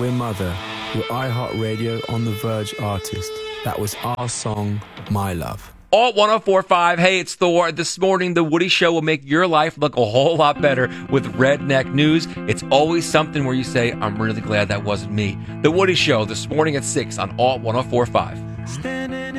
We're Mother, your iHeartRadio On The Verge artist. That was our song, My Love. Alt 104.5. Hey, it's Thor. This morning, The Woody Show will make your life look a whole lot better with redneck news. It's always something where you say, I'm really glad that wasn't me. The Woody Show this morning at 6 on Alt 104.5.